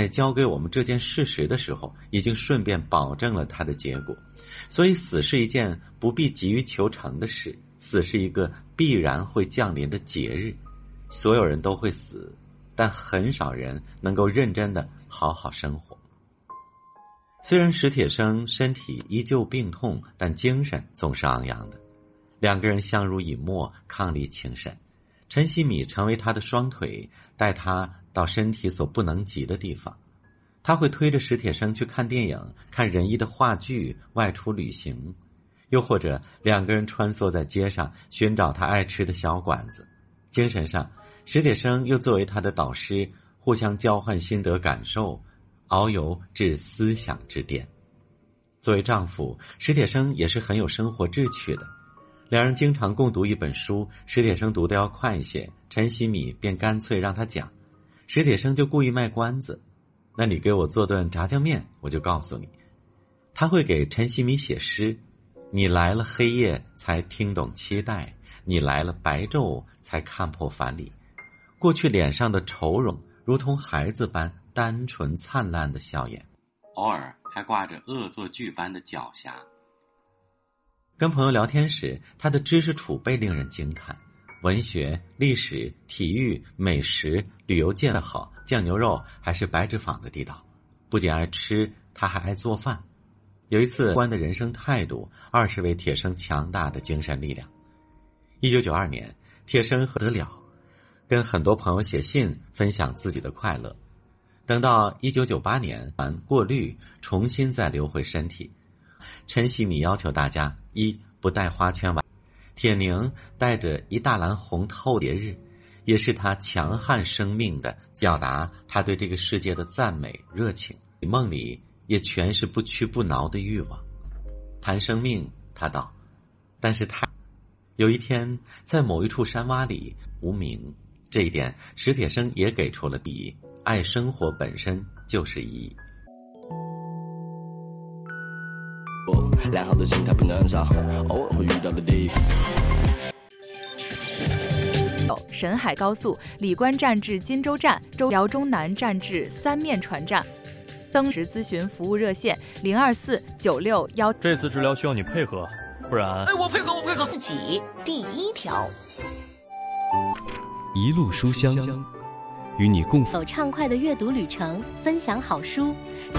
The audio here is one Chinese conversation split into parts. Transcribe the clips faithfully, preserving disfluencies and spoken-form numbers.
在教给我们这件事实的时候，已经顺便保证了它的结果。所以死是一件不必急于求成的事，死是一个必然会降临的节日。所有人都会死，但很少人能够认真的好好生活。虽然史铁生身体依旧病痛，但精神总是昂扬的。两个人相濡以沫，伉俪情深。陈希米成为他的双腿，带他到身体所不能及的地方。他会推着史铁生去看电影，看仁义的话剧，外出旅行。又或者两个人穿梭在街上，寻找他爱吃的小馆子。精神上，史铁生又作为他的导师，互相交换心得感受，遨游至思想之巅。作为丈夫，史铁生也是很有生活志趣的。两人经常共读一本书，史铁生读得要快一些，陈希米便干脆让他讲。史铁生就故意卖关子，那你给我做顿炸酱面，我就告诉你。他会给陈希米写诗，你来了黑夜才听懂期待，你来了白昼才看破樊篱。过去脸上的愁容如同孩子般单纯灿烂的笑颜，偶尔还挂着恶作剧般的狡黠。跟朋友聊天时，他的知识储备令人惊叹，文学、历史、体育、美食、旅游见得好，酱牛肉还是白纸坊的地道。不仅爱吃，他还爱做饭。有一次观的人生态度，二是为铁生强大的精神力量。一九九二年，铁生得了，跟很多朋友写信分享自己的快乐。等到一九九八年完过滤，重新再流回身体。陈希米要求大家：一、不带花圈玩。铁凝带着一大篮红透节日，也是他强悍生命的表达，他对这个世界的赞美热情。梦里也全是不屈不挠的欲望。谈生命，他道，但是他有一天在某一处山洼里无名，这一点史铁生也给出了意义。爱生活本身就是意义。 良好的心态不能少，偶尔会遇到的地方。 沈海高速李关站至金州站，周辽中南站至三面船站。增值咨询服务热线零二四九六幺。 这次治疗需要你配合，不然…… 哎，我配合，我配合。 自己第一条。 一路书香，与你共走畅快的阅读旅程，分享好书。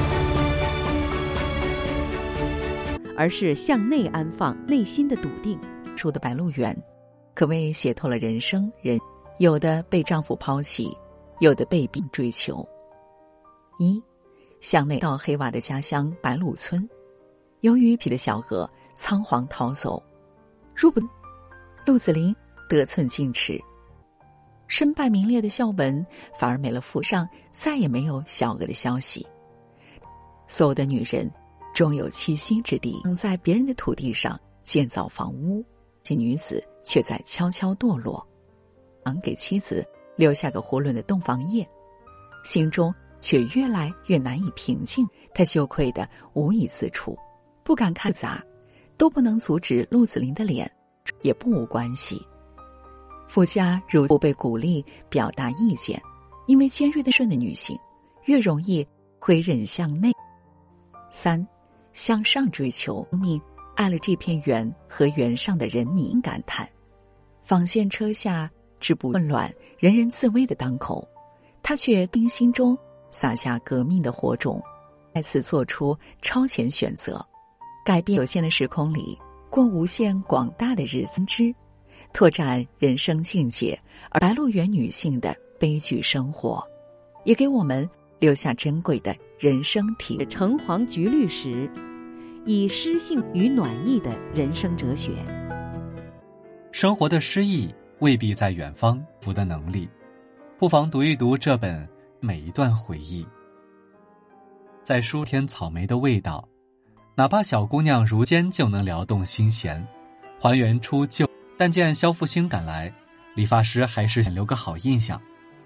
而是向内安放内心的笃定。 书的白鹿原可谓写透了人生，人有的被丈夫抛弃，有的被病追求。一，向内到黑娃的家乡白鹿村，由于皮的小娥仓皇逃走，入不陆子霖得寸进尺，身败名裂的孝文反而没了府上再也没有小娥的消息。所有的女人终有栖息之地，在别人的土地上建造房屋，其女子却在悄悄堕落，常给妻子留下个囫囵的洞房夜，心中却越来越难以平静。他羞愧的无以自处，不敢看杂，都不能阻止陆子霖的脸，也不无关系。夫家如不被鼓励表达意见，因为尖锐的顺的女性越容易挥刃向内。三，向上追求命，爱了这片原和原上的人民，感叹纺线车下织布混乱，人人自危的当口，他却定心中撒下革命的火种，再次做出超前选择，改变有限的时空里过无限广大的日子之，拓展人生境界。而白鹿原女性的悲剧生活，也给我们留下珍贵的人生体悟。 橙黄橘绿时，以诗性与暖意的人生哲学。 生活的诗意未必在远方福的能力，不妨读一读这本每一段回忆。在书添草莓的味道，哪怕小姑娘如今就能撩动心弦，还原出旧。但见肖复兴赶来，理发师还是想留个好印象。